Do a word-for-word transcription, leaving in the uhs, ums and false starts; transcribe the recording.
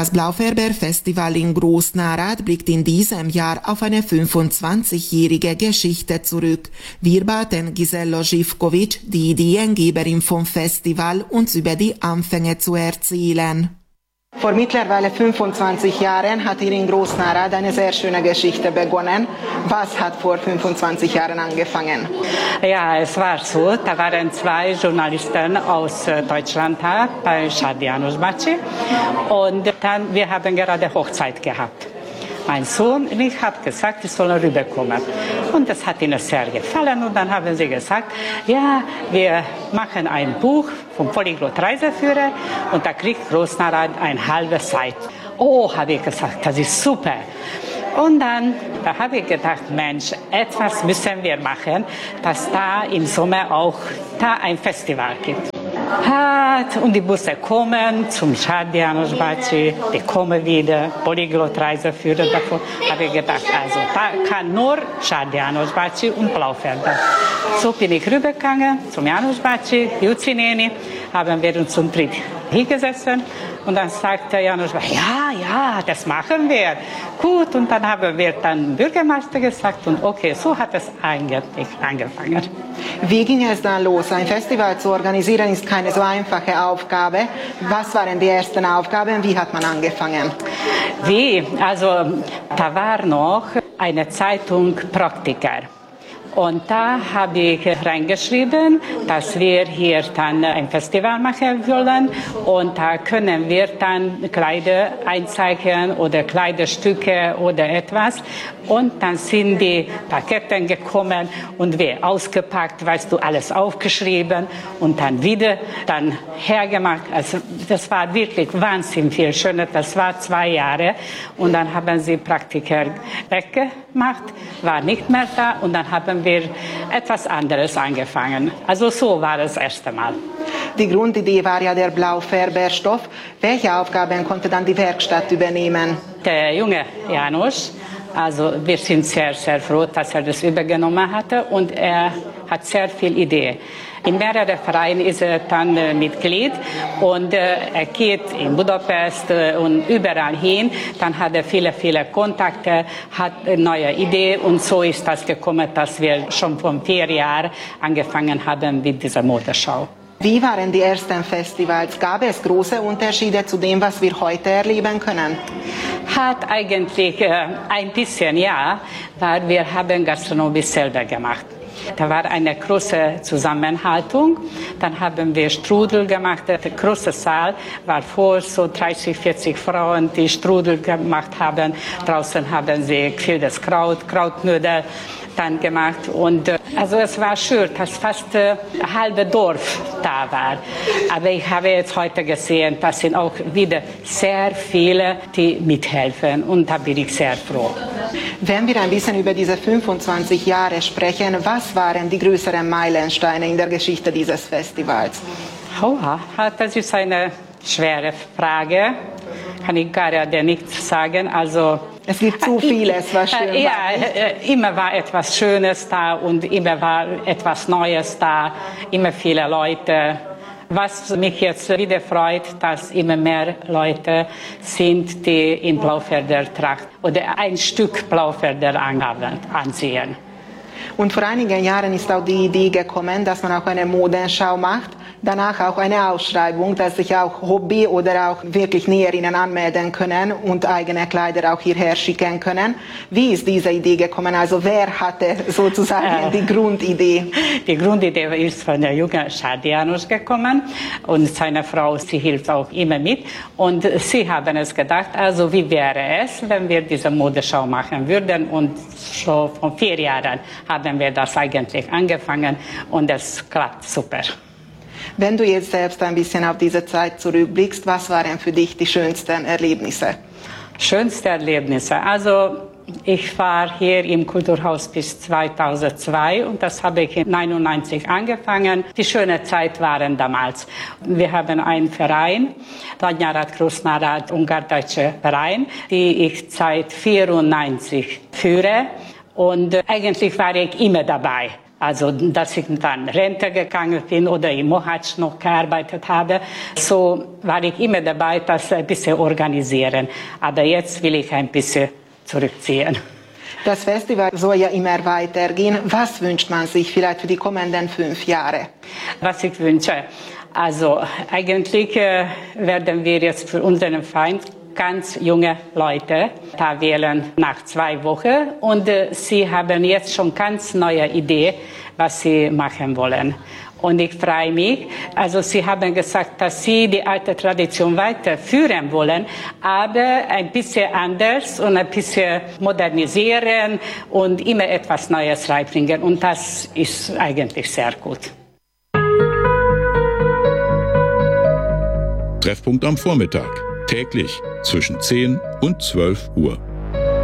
Das Blaufärber-Festival in Großnarath blickt in diesem Jahr auf eine fünfundzwanzigjährige Geschichte zurück. Wir baten Gisela Živković, die Ideengeberin vom Festival, uns über die Anfänge zu erzählen. Vor mittlerweile fünfundzwanzig Jahren hat hier in Großnarath eine sehr schöne Geschichte begonnen. Was hat vor fünfundzwanzig Jahren angefangen? Ja, es war so, da waren zwei Journalisten aus Deutschland da bei Shadi János Bácsi und dann, wir haben gerade Hochzeit gehabt. Mein Sohn und ich habe gesagt, ich soll rüberkommen. Und das hat ihnen sehr gefallen. Und dann haben sie gesagt, ja, wir machen ein Buch vom Polyglot-Reiseführer und da kriegt Großnarath eine halbe Seite. Oh, habe ich gesagt, das ist super. Und dann da habe ich gedacht, Mensch, etwas müssen wir machen, dass da im Sommer auch da ein Festival gibt. Hat, und die Busse kommen zum Shadi János Bácsi, die kommen wieder, Polyglot-Reiseführer davon. Habe ich gedacht, also da kann nur Shadi János Bácsi und Blaufärber. So bin ich rübergegangen zum János Bácsi, Jucineni, haben wir uns zum dritt hingesessen und dann sagte János Bácsi, ja, ja, das machen wir. Gut, und dann haben wir dann Bürgermeister gesagt und okay, so hat es eigentlich angefangen. Wie ging es dann los? Ein Festival zu organisieren ist keine so einfache Aufgabe. Was waren die ersten Aufgaben? Wie hat man angefangen? Wie? Also da war noch eine Zeitung Praktiker. Und da habe ich reingeschrieben, dass wir hier dann ein Festival machen wollen und da können wir dann Kleider einzeichnen oder Kleiderstücke oder etwas. Und dann sind die Pakete gekommen und wir ausgepackt, weißt du, alles aufgeschrieben und dann wieder dann hergemacht. Also das war wirklich wahnsinnig viel schöner. Das war zwei Jahre und dann haben sie Praktiker weggemacht, war nicht mehr da und dann haben wir etwas anderes angefangen. Also so war das erste Mal. Die Grundidee war ja der Blaufärberstoff. Welche Aufgaben konnte dann die Werkstatt übernehmen? Der junge János, also wir sind sehr, sehr froh, dass er das übergenommen hatte und er hat sehr viel Ideen. In mehreren Vereinen ist er dann äh, Mitglied und äh, er geht in Budapest äh, und überall hin. Dann hat er viele, viele Kontakte, hat äh, neue Ideen und so ist das gekommen, dass wir schon vor vier Jahren angefangen haben mit dieser Modeschau. Wie waren die ersten Festivals? Gab es große Unterschiede zu dem, was wir heute erleben können? Hat eigentlich äh, ein bisschen, ja, weil wir haben Gastronomie selber gemacht. Da war eine große Zusammenhaltung. Dann haben wir Strudel gemacht. Der große Saal war voll, so dreißig, vierzig Frauen, die Strudel gemacht haben. Draußen haben sie gefülltes Kraut, Krautnudel dann gemacht. Und also es war schön, dass fast ein halbes Dorf da war. Aber ich habe jetzt heute gesehen, das sind auch wieder sehr viele, die mithelfen. Und da bin ich sehr froh. Wenn wir ein bisschen über diese fünfundzwanzig Jahre sprechen, was waren die größeren Meilensteine in der Geschichte dieses Festivals? Oh, das ist eine schwere Frage. Kann ich gerade nicht sagen. Also, es gibt zu vieles, was schön ja, war. Immer war etwas Schönes da und immer war etwas Neues da. Immer viele Leute. Was mich jetzt wieder freut, dass immer mehr Leute sind, die in Blaufärbertracht oder ein Stück Blaufärber anhaben, ansehen. Und vor einigen Jahren ist auch die Idee gekommen, dass man auch eine Modenschau macht, danach auch eine Ausschreibung, dass sich auch Hobby- oder auch wirklich Näherinnen anmelden können und eigene Kleider auch hierher schicken können. Wie ist diese Idee gekommen? Also wer hatte sozusagen äh, die Grundidee? Die Grundidee ist von der jungen Shadi János gekommen und seine Frau, sie hilft auch immer mit. Und sie haben es gedacht, also wie wäre es, wenn wir diese Modeschau machen würden? Und schon vor vier Jahren haben wir das eigentlich angefangen und es klappt super. Wenn du jetzt selbst ein bisschen auf diese Zeit zurückblickst, was waren für dich die schönsten Erlebnisse? Schönste Erlebnisse? Also ich war hier im Kulturhaus bis zweitausendzwei und das habe ich neunundneunzig angefangen. Die schöne Zeit waren damals. Wir haben einen Verein, Nagyárad Großnarath Ungardeutsche Verein, die ich seit vierundneunzig führe und eigentlich war ich immer dabei. Also, dass ich dann Rente gegangen bin oder im Mohatsch noch gearbeitet habe, so war ich immer dabei, das ein bisschen organisieren. Aber jetzt will ich ein bisschen zurückziehen. Das Festival soll ja immer weitergehen. Was wünscht man sich vielleicht für die kommenden fünf Jahre? Was ich wünsche? Also, eigentlich äh, werden wir jetzt für unseren Feind ganz junge Leute da wählen nach zwei Wochen und äh, sie haben jetzt schon ganz neue Ideen, was sie machen wollen. Und ich freue mich. Also sie haben gesagt, dass sie die alte Tradition weiterführen wollen, aber ein bisschen anders und ein bisschen modernisieren und immer etwas Neues reinbringen. Und das ist eigentlich sehr gut. Treffpunkt am Vormittag. Täglich zwischen zehn und zwölf Uhr.